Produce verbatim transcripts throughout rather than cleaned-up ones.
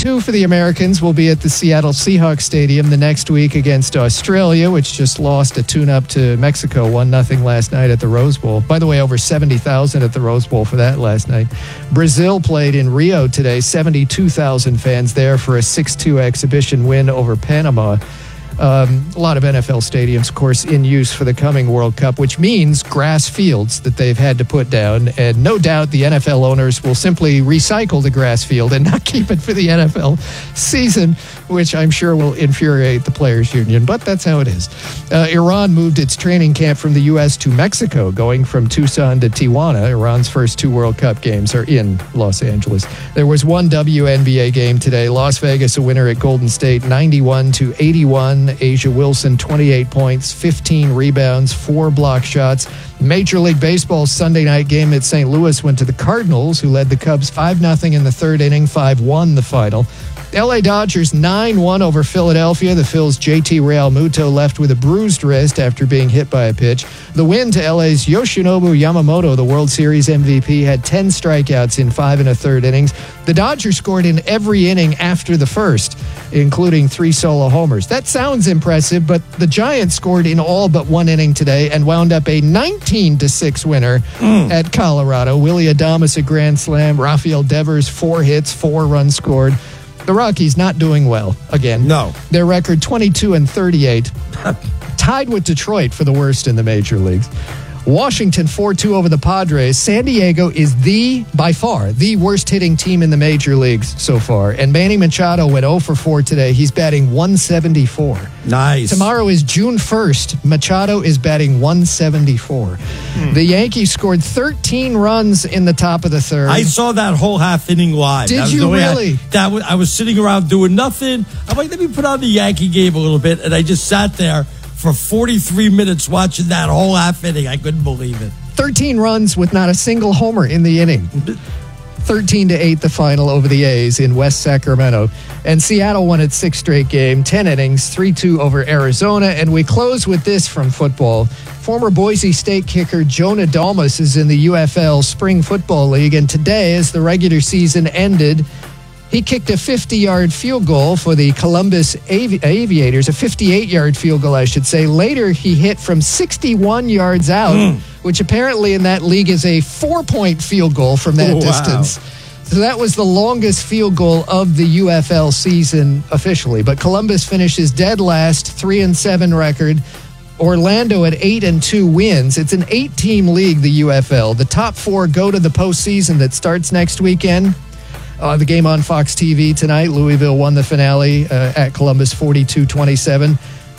two for the Americans will be at the Seattle Seahawks Stadium the next week against Australia, which just lost a tune-up to Mexico one nothing last night at the Rose Bowl. By the way, over seventy thousand at the Rose Bowl for that last night. Brazil played in Rio today, seventy-two thousand fans there for a six two exhibition win over Panama. Um, a lot of N F L stadiums, of course, in use for the coming World Cup, which means grass fields that they've had to put down. And no doubt the N F L owners will simply recycle the grass field and not keep it for the N F L season, which I'm sure will infuriate the Players Union. But that's how it is. Uh, Iran moved its training camp from the U S to Mexico, going from Tucson to Tijuana. Iran's first two World Cup games are in Los Angeles. There was one W N B A game today. Las Vegas, a winner at Golden State, ninety-one to eighty-one. Asia Wilson, twenty-eight points, fifteen rebounds, four block shots. Major League Baseball's Sunday night game at Saint Louis went to the Cardinals, who led the Cubs five nothing in the third inning, five one the final. L A Dodgers nine one over Philadelphia. The Phil's J T Realmuto left with a bruised wrist after being hit by a pitch. The win to L A's Yoshinobu Yamamoto, the World Series M V P, had ten strikeouts in five and a third innings. The Dodgers scored in every inning after the first, including three solo homers. That sounds impressive, but the Giants scored in all but one inning today and wound up a nineteen to six winner mm. at Colorado. Willy Adames a grand slam. Rafael Devers, four hits, four runs scored. The Rockies not doing well again. No. Their record twenty-two and thirty-eight. Tied with Detroit for the worst in the major leagues. Washington four two over the Padres. San Diego is the, by far, the worst hitting team in the major leagues so far. And Manny Machado went oh for four today. He's batting one seventy-four. Nice. Tomorrow is June first. Machado is batting one seventy-four. Hmm. The Yankees scored thirteen runs in the top of the third. I saw that whole half inning live. Did you really? I, that was, I was sitting around doing nothing. I'm like, let me put on the Yankee game a little bit. And I just sat there for forty-three minutes watching that whole half inning. I couldn't believe it. thirteen runs with not a single homer in the inning. thirteen to eight the final over the A's in West Sacramento. And Seattle won its sixth straight game, ten innings, three two over Arizona. And we close with this from football. Former Boise State kicker Jonah Dalmas is in the U F L Spring Football League. And today, as the regular season ended, he kicked a fifty-yard field goal for the Columbus Avi- Aviators, a fifty-eight-yard field goal, I should say. Later, he hit from sixty-one yards out, mm. which apparently in that league is a four-point field goal from that wow. distance. So that was the longest field goal of the U F L season officially. But Columbus finishes dead last, three and seven record. Orlando at eight and two wins. It's an eight-team league, the U F L. The top four go to the postseason that starts next weekend. Uh, the game on Fox T V tonight. Louisville won the finale uh, at Columbus forty-two twenty-seven.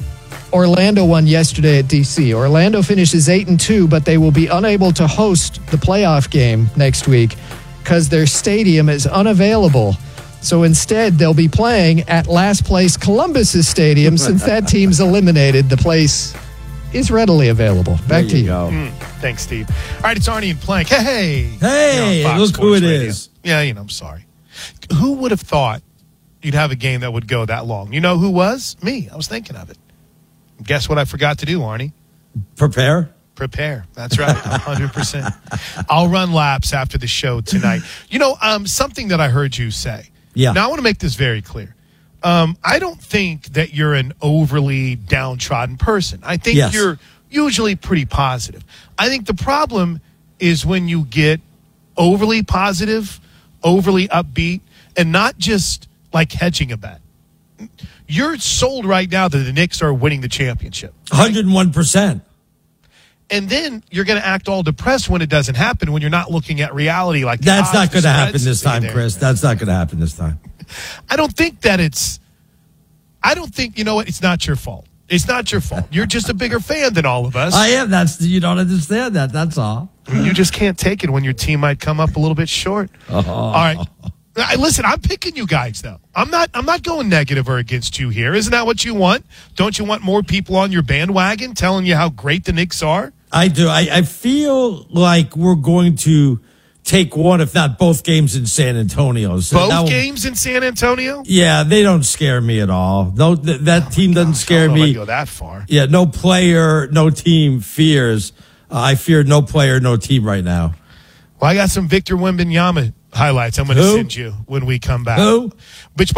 Orlando won yesterday at D C. Orlando finishes eight and two, but they will be unable to host the playoff game next week because their stadium is unavailable. So instead, they'll be playing at last place Columbus's stadium since that team's eliminated. The place is readily available. Back there to you. you. Go. Mm, thanks, Steve. All right, it's Arnie and Plank. Hey, hey, hey look who it Radio. is. Yeah, you know, I'm sorry. Who would have thought you'd have a game that would go that long? You know who was? Me. I was thinking of it. Guess what I forgot to do, Arnie? Prepare? Prepare. That's right, one hundred percent. I'll run laps after the show tonight. You know, um, something that I heard you say. Yeah. Now, I want to make this very clear. Um, I don't think that you're an overly downtrodden person. I think yes. you're usually pretty positive. I think the problem is when you get overly positive, overly upbeat, and not just like hedging a bet. You're sold right now that the Knicks are winning the championship. Right? one hundred one percent. And then you're going to act all depressed when it doesn't happen, when you're not looking at reality like That's not going to happen this time, there. Chris. That's not going to happen this time. I don't think that it's – I don't think – you know what? It's not your fault. It's not your fault. You're just a bigger fan than all of us. I am. That's You don't understand that. That's all. You just can't take it when your team might come up a little bit short. Oh. All right. Listen, I'm picking you guys, though. I'm not I'm not going negative or against you here. Isn't that what you want? Don't you want more people on your bandwagon telling you how great the Knicks are? I do. I, I feel like we're going to take one, if not both games in San Antonio. So both will, games in San Antonio? Yeah, they don't scare me at all. No, th- that oh team doesn't gosh, scare I don't know me. if I go that far. Yeah, no player, no team fears. Uh, I fear no player, no team right now. Well, I got some Victor Wembanyama highlights I'm going to send you when we come back. Who? Which